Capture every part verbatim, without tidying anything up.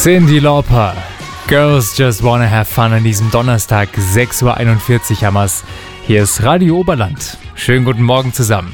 Cyndi Lauper, Girls Just Wanna Have Fun an diesem Donnerstag, sechs Uhr einundvierzig haben wir's. Hier ist Radio Oberland. Schönen guten Morgen zusammen.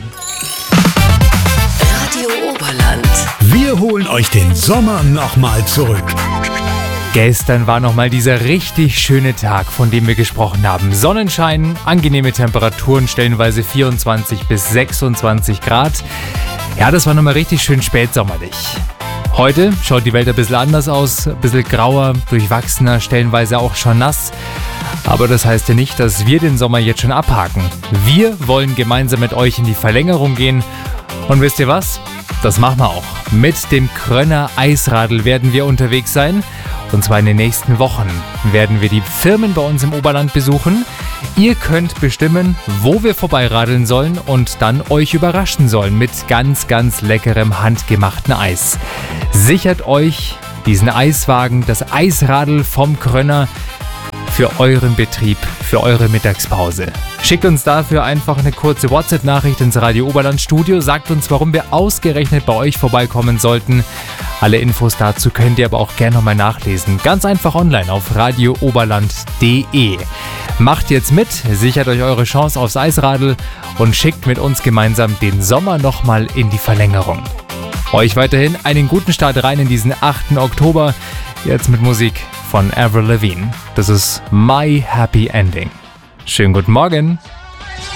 Radio Oberland. Wir holen euch den Sommer nochmal zurück. Gestern war nochmal dieser richtig schöne Tag, von dem wir gesprochen haben. Sonnenschein, angenehme Temperaturen, stellenweise vierundzwanzig bis sechsundzwanzig Grad. Ja, das war nochmal richtig schön spätsommerlich. Heute schaut die Welt ein bisschen anders aus, ein bisschen grauer, durchwachsener, stellenweise auch schon nass. Aber das heißt ja nicht, dass wir den Sommer jetzt schon abhaken. Wir wollen gemeinsam mit euch in die Verlängerung gehen. Und wisst ihr was? Das machen wir auch. Mit dem Krönner Eisradl werden wir unterwegs sein. Und zwar in den nächsten Wochen werden wir die Firmen bei uns im Oberland besuchen. Ihr könnt bestimmen, wo wir vorbeiradeln sollen und dann euch überraschen sollen mit ganz, ganz leckerem handgemachten Eis. Sichert euch diesen Eiswagen, das Eisradl vom Krönner für euren Betrieb, für eure Mittagspause. Schickt uns dafür einfach eine kurze WhatsApp-Nachricht ins Radio Oberland Studio, sagt uns, warum wir ausgerechnet bei euch vorbeikommen sollten. Alle Infos dazu könnt ihr aber auch gerne nochmal nachlesen. Ganz einfach online auf radio oberland punkt de. Macht jetzt mit, sichert euch eure Chance aufs Eisradl und schickt mit uns gemeinsam den Sommer nochmal in die Verlängerung. Euch weiterhin einen guten Start rein in diesen achten Oktober. Jetzt mit Musik von Avril Lavigne. Das ist My Happy Ending. Schönen guten Morgen.